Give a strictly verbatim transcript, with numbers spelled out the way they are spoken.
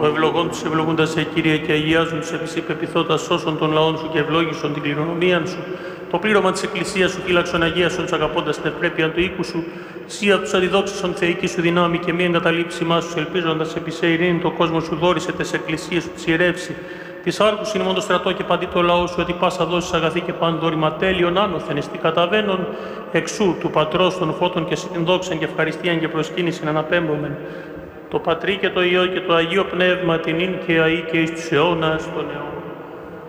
Ο ευλογών τους ευλογούντας σε Κύριε και αγιάζουν τους επί σοι πεποιθώντας σώσον των λαών σου και ευλόγησον την κληρονομία σου. Το πλήρωμα της Εκκλησίας σου φύλαξον αγίασον τους αγαπώντας την ευπρέπεια του οίκου σου. Σύ απ' τους αντιδόξισον θεϊκή σου δυνάμει και μη εγκαταλείψη μας σου ελπίζοντας επί σε ειρήνη το κόσμο σου δόρισε τες εκκλησίες σου της ιερεύσει. Της άρχους είναι μόνο το στρατό και παντί το λαό σου, ότι πάσα δώσεις αγαθή και πάντο δόρημα τέλειον άνωθεν εστί καταβαίνον εξού του Πατρός των φώτων και συν δόξαν και ευχαριστίαν και προσκύνησιν αναπέμπομεν. Το Πατρί και το Υιό και το Αγίο Πνεύμα την ίν και αεί και εις τους αιώνας των αιώνων.